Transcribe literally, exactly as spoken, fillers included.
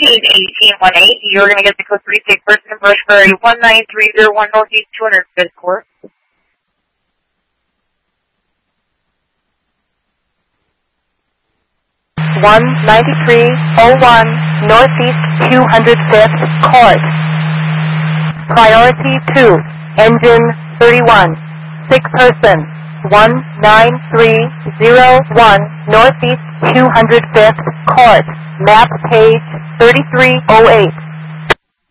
eighteen eighteen eighteen, you're going to get the code three six first and brush for one nine three zero one Northeast two hundred fifth Court. one ninety-three oh one Northeast two hundred fifth Court. Priority two, engine thirty-one, sick person, one nine three zero one Northeast two hundred fifth Court, map page thirty-three oh eight.